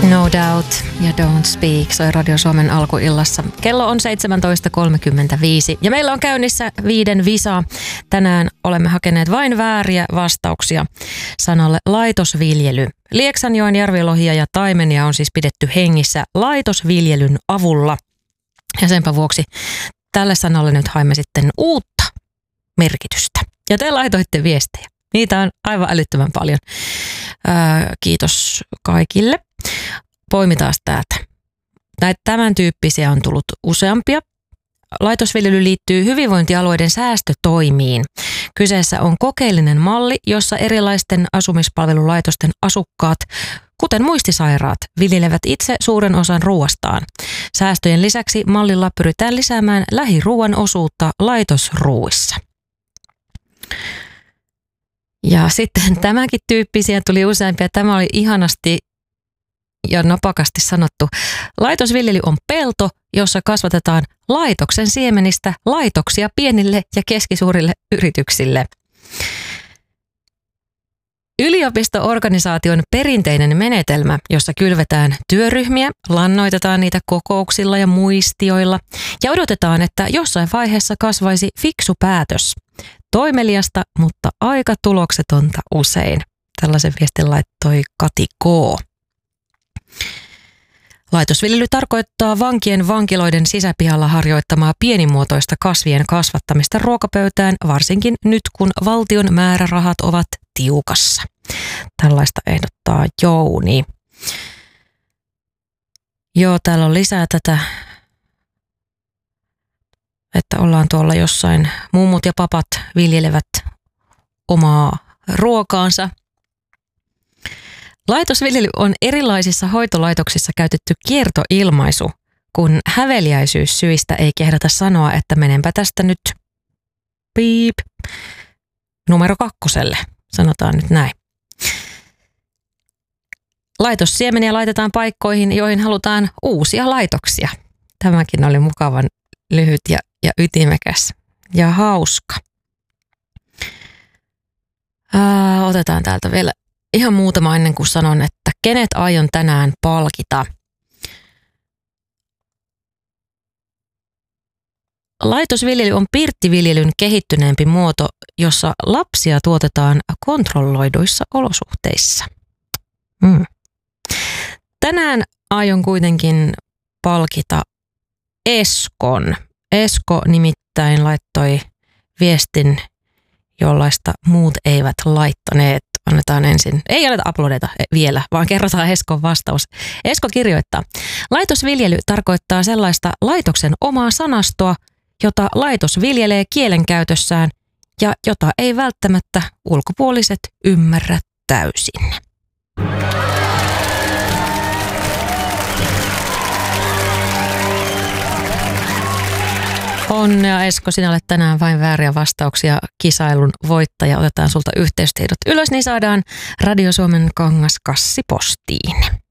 No Doubt ja Don't Speak soi Radio Suomen alkuillassa. Kello on 17.35 ja meillä on käynnissä 5 visa. Tänään olemme hakeneet vain vääriä vastauksia sanalle laitosviljely. Lieksanjoen järvilohia ja taimenia on siis pidetty hengissä laitosviljelyn avulla. Ja senpä vuoksi tälle sanalle nyt haimme sitten uutta merkitystä. Ja te laitoitte viestejä. Niitä on aivan älyttömän paljon. Kiitos kaikille. Poimitaan täältä. Näitä tämän tyyppisiä on tullut useampia. Laitosviljely liittyy hyvinvointialueiden säästötoimiin. Kyseessä on kokeellinen malli, jossa erilaisten asumispalvelulaitosten asukkaat, kuten muistisairaat, viljelevät itse suuren osan ruoastaan. Säästöjen lisäksi mallilla pyritään lisäämään lähiruuan osuutta laitosruuissa. Ja sitten tämäkin tyyppisiä tuli useampia. Tämä oli ihanasti ja napakasti sanottu. Laitosviljely on pelto, jossa kasvatetaan laitoksen siemenistä laitoksia pienille ja keskisuurille yrityksille. Yliopisto-organisaation perinteinen menetelmä, jossa kylvetään työryhmiä, lannoitetaan niitä kokouksilla ja muistioilla ja odotetaan, että jossain vaiheessa kasvaisi fiksu päätös. Toimeliasta, mutta aika tuloksetonta usein. Tällaisen viestin laittoi Kati K. Laitosviljely tarkoittaa vankien vankiloiden sisäpihalla harjoittamaa pienimuotoista kasvien kasvattamista ruokapöytään, varsinkin nyt kun valtion määrärahat ovat tiukassa. Tällaista ehdottaa Jouni. Joo, täällä on lisää tätä, että ollaan tuolla jossain, mummut ja papat viljelevät omaa ruokaansa. Laitosviljely on erilaisissa hoitolaitoksissa käytetty kiertoilmaisu, kun häveliäisyyssyistä ei kehdata sanoa, että menenpä tästä nyt piip numero 2, sanotaan nyt näin. Laitossiemeniä laitetaan paikkoihin, joihin halutaan uusia laitoksia. Tämäkin oli mukavan lyhyt ja ytimekäs ja hauska. Otetaan täältä vielä ihan muutama ennen kuin sanon, että kenet aion tänään palkita. Laitosviljely on pirttiviljelyn kehittyneempi muoto, jossa lapsia tuotetaan kontrolloiduissa olosuhteissa. Tänään aion kuitenkin palkita Eskon. Esko nimittäin laittoi viestin, jollaista muut eivät laittaneet. Annetaan ensin, ei anneta aplodeita vielä, vaan kerrotaan Eskon vastaus. Esko kirjoittaa, laitosviljely tarkoittaa sellaista laitoksen omaa sanastoa, jota laitos viljelee kielenkäytössään ja jota ei välttämättä ulkopuoliset ymmärrä täysin. Onnea Esko, sinä olet tänään vain vääriä vastauksia kisailun voittaja. Otetaan sulta yhteystiedot ylös, niin saadaan Radio Suomen kangaskassi postiin.